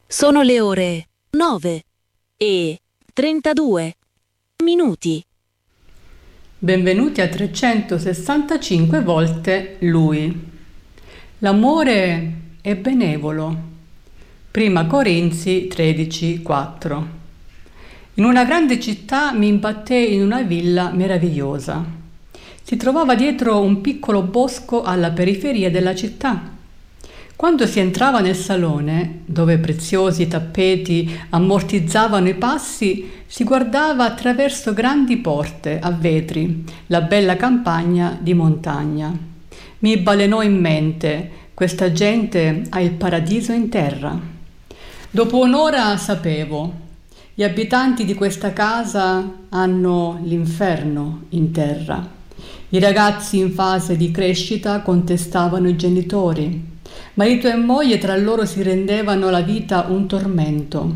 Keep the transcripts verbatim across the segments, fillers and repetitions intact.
Sono le ore nove e trentadue minuti. Benvenuti a trecentosessantacinque volte Lui. L'amore è benevolo. Prima Corinzi tredici quattro. In una grande città mi imbattei in una villa meravigliosa. Si trovava dietro un piccolo bosco alla periferia della città. Quando si entrava nel salone, dove preziosi tappeti ammortizzavano i passi, si guardava attraverso grandi porte a vetri la bella campagna di montagna. Mi balenò in mente: questa gente ha il paradiso in terra. Dopo un'ora sapevo: gli abitanti di questa casa hanno l'inferno in terra. I ragazzi in fase di crescita contestavano i genitori. Marito e moglie tra loro si rendevano la vita un tormento.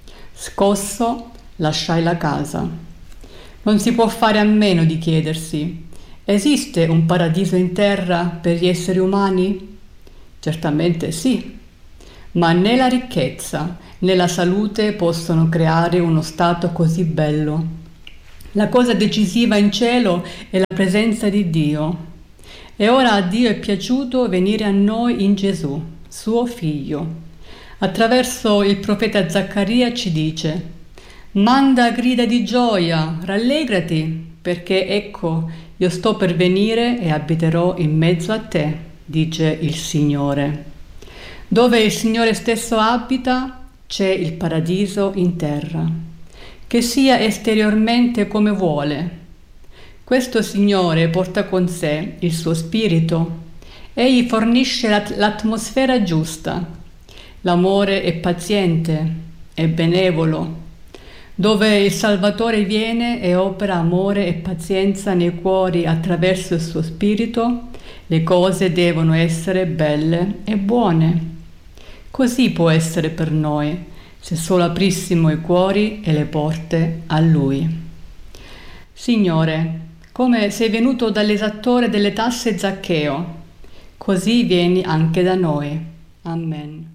Scosso, lasciai la casa. Non si può fare a meno di chiedersi: esiste un paradiso in terra per gli esseri umani? Certamente sì, ma né la ricchezza né la salute possono creare uno stato così bello. La cosa decisiva in cielo è la presenza di Dio. E ora a Dio è piaciuto venire a noi in Gesù, suo Figlio. Attraverso il profeta Zaccaria ci dice: manda grida di gioia, rallegrati, perché ecco, io sto per venire e abiterò in mezzo a te, dice il Signore. Dove il Signore stesso abita, c'è il paradiso in terra, che sia esteriormente come vuole. Questo Signore porta con sé il suo spirito. Egli fornisce l'at- l'atmosfera giusta. L'amore è paziente, è benevolo. Dove il Salvatore viene e opera amore e pazienza nei cuori attraverso il suo spirito, le cose devono essere belle e buone. Così può essere per noi, se solo aprissimo i cuori e le porte a Lui. Signore, come sei venuto dall'esattore delle tasse Zaccheo, così vieni anche da noi. Amen.